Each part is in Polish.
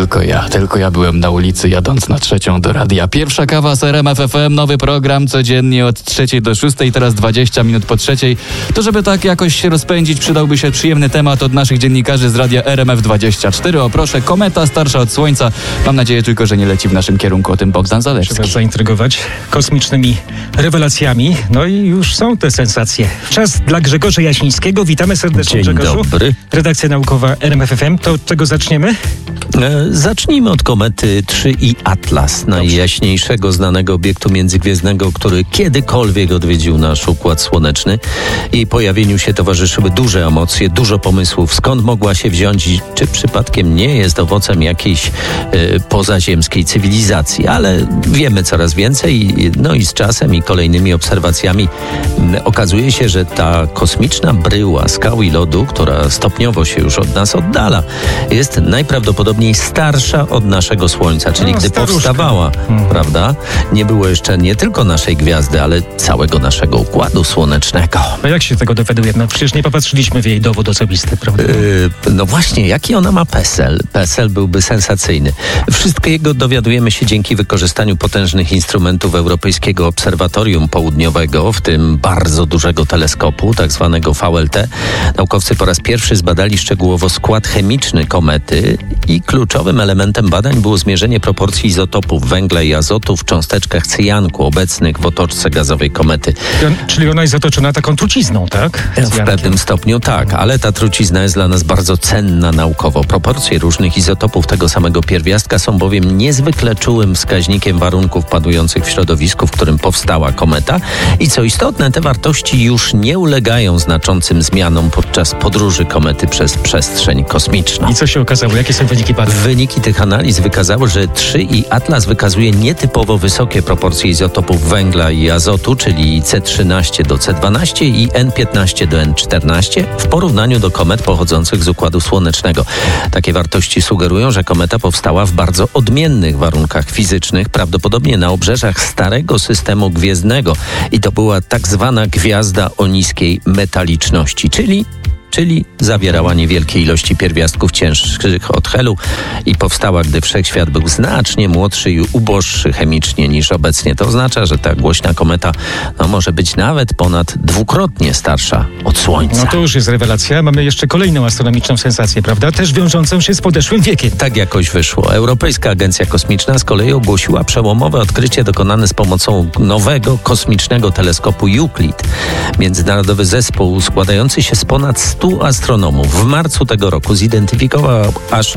Tylko ja byłem na ulicy jadąc na 3 do radia. Pierwsza kawa z RMF FM, nowy program codziennie od 3 do 6, teraz 20 minut po 3. To żeby tak jakoś się rozpędzić, przydałby się przyjemny temat od naszych dziennikarzy z radia RMF24. O proszę, kometa starsza od Słońca. Mam nadzieję tylko, że nie leci w naszym kierunku, o tym Bogdan Zalewski. Trzeba zaintrygować kosmicznymi rewelacjami. No i już są te sensacje. Czas dla Grzegorza Jasińskiego. Witamy serdecznie, Dzień Grzegorzu. dobry. Redakcja naukowa RMF FM. To od czego zaczniemy? Zacznijmy od komety 3i Atlas, najjaśniejszego znanego obiektu międzygwiezdnego, który kiedykolwiek odwiedził nasz Układ Słoneczny. Jej pojawieniu się towarzyszyły duże emocje, dużo pomysłów, skąd mogła się wziąć i czy przypadkiem nie jest owocem jakiejś pozaziemskiej cywilizacji. Ale wiemy coraz więcej, no i z czasem i kolejnymi obserwacjami okazuje się, że ta kosmiczna bryła skał i lodu, która stopniowo się już od nas oddala, jest najprawdopodobniej starsza od naszego Słońca, czyli gdy staruszka powstawała, prawda, nie było jeszcze nie tylko naszej gwiazdy, ale całego naszego Układu Słonecznego. No jak się tego dowiadujemy? No przecież nie popatrzyliśmy w jej dowód osobisty, prawda? No właśnie, jaki ona ma PESEL? PESEL byłby sensacyjny. Wszystkiego dowiadujemy się dzięki wykorzystaniu potężnych instrumentów Europejskiego Obserwatorium Południowego, w tym bardzo dużego teleskopu, tak zwanego VLT. Naukowcy po raz pierwszy zbadali szczegółowo skład chemiczny komety i kluczowym elementem badań było zmierzenie proporcji izotopów węgla i azotu w cząsteczkach cyjanku obecnych w otoczce gazowej komety. Czyli ona jest otoczona taką trucizną, tak? W pewnym stopniu tak, ale ta trucizna jest dla nas bardzo cenna naukowo. Proporcje różnych izotopów tego samego pierwiastka są bowiem niezwykle czułym wskaźnikiem warunków panujących w środowisku, w którym powstała kometa i co istotne, te wartości już nie ulegają znaczącym zmianom podczas podróży komety przez przestrzeń kosmiczną. I co się okazało? Jakie są wyniki badań? Wyniki tych analiz wykazały, że 3i Atlas wykazuje nietypowo wysokie proporcje izotopów węgla i azotu, czyli C13 do C12 i N15 do N14 w porównaniu do komet pochodzących z Układu Słonecznego. Takie wartości sugerują, że kometa powstała w bardzo odmiennych warunkach fizycznych, prawdopodobnie na obrzeżach starego systemu gwiezdnego i to była tak zwana gwiazda o niskiej metaliczności, czyli zawierała niewielkie ilości pierwiastków cięższych od helu i powstała, gdy wszechświat był znacznie młodszy i uboższy chemicznie niż obecnie. To oznacza, że ta głośna kometa może być nawet ponad dwukrotnie starsza od Słońca. No to już jest rewelacja. Mamy jeszcze kolejną astronomiczną sensację, prawda? Też wiążącą się z podeszłym wiekiem. Tak jakoś wyszło. Europejska Agencja Kosmiczna z kolei ogłosiła przełomowe odkrycie dokonane z pomocą nowego kosmicznego teleskopu Euclid. Międzynarodowy zespół składający się z ponad 100 astronomów w marcu tego roku zidentyfikował aż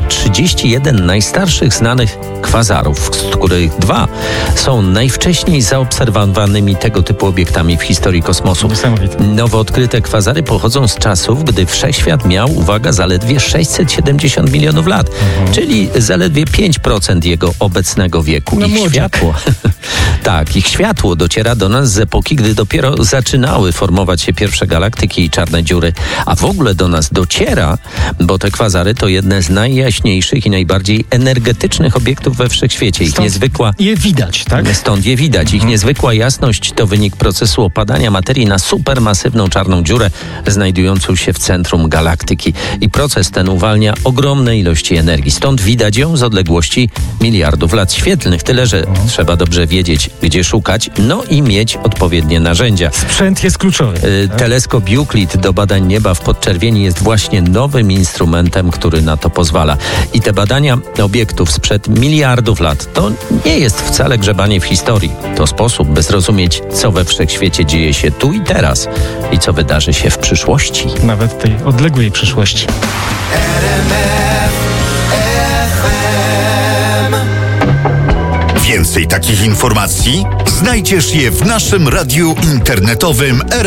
31 najstarszych znanych kwazarów, z których 2 są najwcześniej zaobserwowanymi tego typu obiektami w historii kosmosu. Niesamowite. Nowo odkryte kwazary pochodzą z czasów, gdy wszechświat miał, uwaga, zaledwie 670 milionów lat, czyli zaledwie 5% jego obecnego wieku. Ich światło dociera do nas z epoki, gdy dopiero zaczynały formować się pierwsze galaktyki i czarne dziury, a w ogóle do nas dociera, bo te kwazary to jedne z najjaśniejszych i najbardziej energetycznych obiektów we wszechświecie. Je widać, tak? Stąd je widać. Ich niezwykła jasność to wynik procesu opadania materii na supermasywną czarną dziurę znajdującą się w centrum galaktyki. I proces ten uwalnia ogromne ilości energii. Stąd widać ją z odległości miliardów lat świetlnych. Tyle, że trzeba dobrze wiedzieć, gdzie szukać, no i mieć odpowiednie narzędzia. Sprzęt jest kluczowy. Teleskop Euclid do badań nieba w podczerwieni jest właśnie nowym instrumentem, który na to pozwala. I te badania obiektów sprzed miliardów lat to nie jest wcale grzebanie w historii. To sposób, by zrozumieć, co we wszechświecie dzieje się tu i teraz i co wydarzy się w przyszłości. Nawet w tej odległej przyszłości. Więcej takich informacji znajdziesz je w naszym radiu internetowym